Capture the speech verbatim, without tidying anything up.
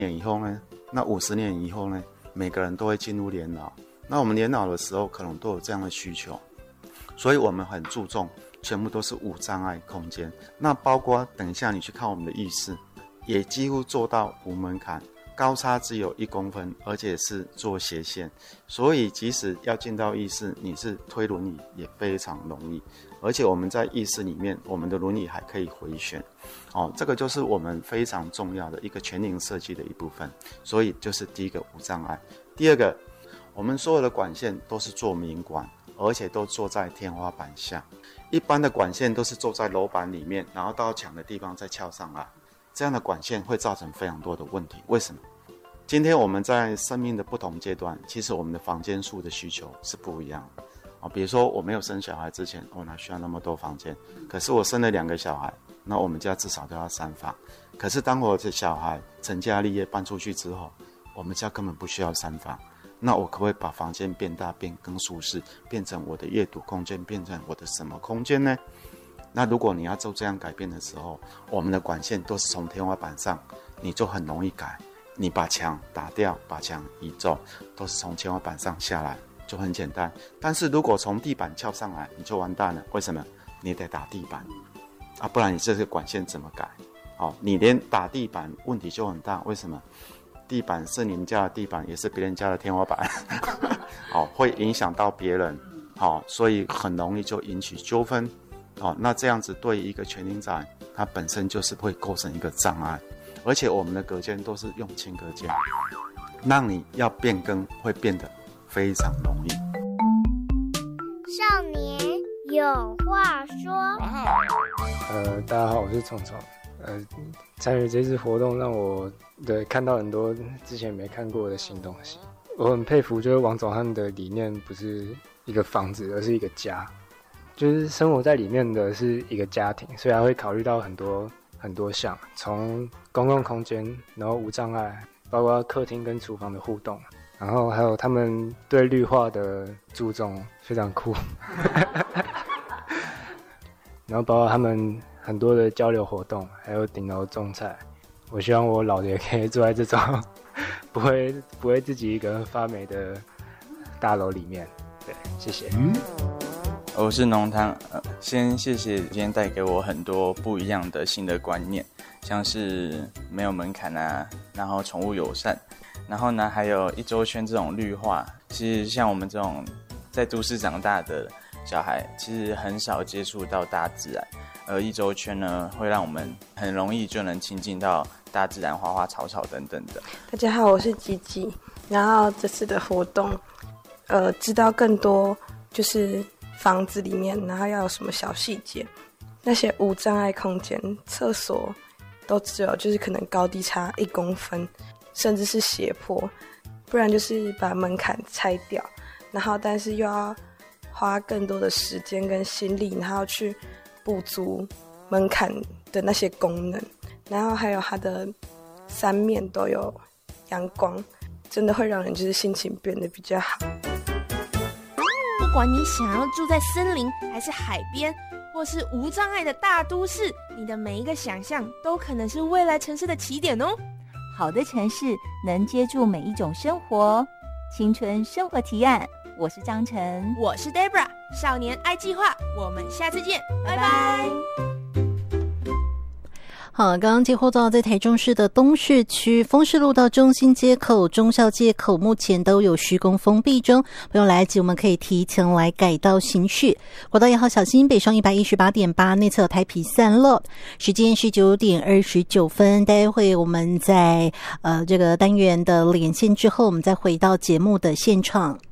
年以后呢，那五十年以后呢，每个人都会进入年老。那我们年老的时候，可能都有这样的需求，所以我们很注重，全部都是无障碍空间。那包括等一下你去看我们的浴室，也几乎做到无门槛。高差只有一公分，而且是做斜线，所以即使要进到浴室，你是推轮椅也非常容易。而且我们在浴室里面，我们的轮椅还可以回旋，哦，这个就是我们非常重要的一个全龄设计的一部分。所以就是第一个无障碍，第二个，我们所有的管线都是做明管，而且都做在天花板下。一般的管线都是做在楼板里面，然后到墙的地方再撬上来。这样的管线会造成非常多的问题，为什么？今天我们在生命的不同阶段，其实我们的房间数的需求是不一样的、哦、比如说我没有生小孩之前，我、哦、哪需要那么多房间？可是我生了两个小孩，那我们家至少都要三房。可是当我的小孩成家立业搬出去之后，我们家根本不需要三房。那我可不可以把房间变大，变更舒适，变成我的阅读空间，变成我的什么空间呢？那如果你要做这样改变的时候，我们的管线都是从天花板上，你就很容易改。你把墙打掉，把墙移走，都是从天花板上下来，就很简单。但是如果从地板撬上来，你就完蛋了。为什么？你得打地板啊，不然你这个管线怎么改？哦，你连打地板问题就很大。为什么？地板是你们家的地板，也是别人家的天花板，哦，会影响到别人，哦，所以很容易就引起纠纷。哦，那这样子对一个全龄宅，它本身就是会构成一个障碍，而且我们的隔间都是用轻隔间，让你要变更会变得非常容易。 少年有话说。 呃，大家好，我是虫虫。呃，参与这次活动让我对看到很多之前没看过的新东西。我很佩服，就是王总他们的理念不是一个房子，而是一个家。就是生活在里面的是一个家庭，所以还会考虑到很多很多项，从公共空间，然后无障碍，包括客厅跟厨房的互动，然后还有他们对绿化的注重，非常酷。然后包括他们很多的交流活动，还有顶楼种菜。我希望我老的也可以住在这种不会不会自己一个人发霉的大楼里面。对，谢谢。嗯我是浓汤、呃，先谢谢今天带给我很多不一样的新的观念，像是没有门槛啊，然后宠物友善，然后呢还有一周圈这种绿化。其实像我们这种在都市长大的小孩，其实很少接触到大自然，而一周圈呢会让我们很容易就能亲近到大自然，花花草草等等的。 大家好，我是吉吉。然后这次的活动，呃，知道更多就是房子里面，然后要有什么小细节，那些无障碍空间，厕所都只有就是可能高低差一公分，甚至是斜坡，不然就是把门槛拆掉，然后但是又要花更多的时间跟心力，然后去补足门槛的那些功能，然后还有它的三面都有阳光，真的会让人就是心情变得比较好。 不管你想要住在森林还是海边，或是无障碍的大都市，你的每一个想象都可能是未来城市的起点哦。 好的城市能接住每一种生活。青春生活提案，我是张晨， 我是 Debra， 少年爱计划，我们下次见，拜拜。 好，刚刚接获到在台中市的东市区丰市路到中心街口、忠孝街口目前都有施工封闭中，不用来急，我们可以提前来改道行驶。国道一号小心北上 一百一十八点八 内侧台北散落。时间是九点二十九分，待会我们在呃这个单元的连线之后，我们再回到节目的现场。